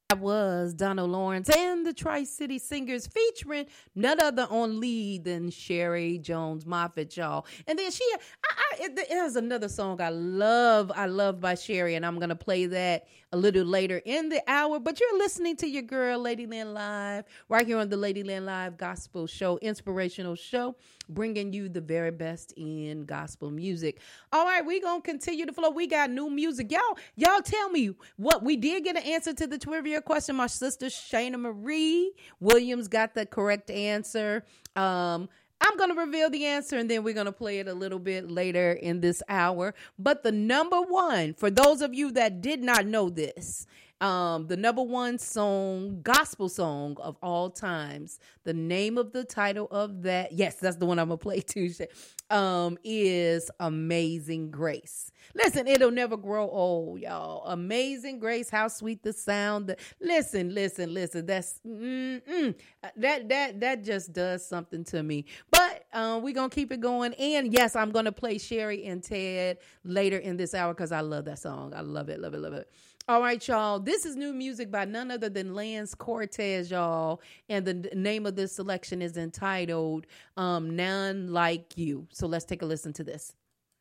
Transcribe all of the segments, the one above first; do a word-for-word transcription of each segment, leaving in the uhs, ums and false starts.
That was Donald Lawrence and the Tri-City Singers featuring none other on lead than Sherry Jones Moffett, y'all. And then she, I, I, it, there's another song I love, I love by Sherry, and I'm going to play that a little later in the hour. But you're listening to your girl, Lady Lynn Live, right here on the Lady Lynn Live Gospel Show, inspirational show, bringing you the very best in gospel music. All right, we're going to continue to flow. We got new music. Y'all, y'all tell me what, we did get an answer to the trivia question. My sister Shayna Marie Williams got the correct answer. Um, I'm going to reveal the answer and then we're going to play it a little bit later in this hour. But the number one, for those of you that did not know this, um, the number one song, gospel song of all times, the name of the title of that, yes, that's the one I'm going to play too, um, is Amazing Grace. Listen, it'll never grow old, y'all. Amazing Grace, how sweet the sound. Listen, listen, listen. That's mm-mm. that that that just does something to me. But uh, we're gonna keep it going. And yes, I'm gonna play Sherry and Ted later in this hour because I love that song. I love it, love it, love it. All right, y'all. This is new music by none other than Lance Cortez, y'all. And the name of this selection is entitled um, None Like You. So let's take a listen to this.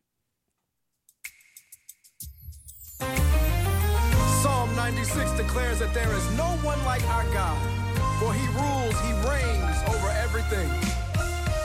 Psalm ninety-six declares that there is no one like our God, for he rules, he reigns over everything.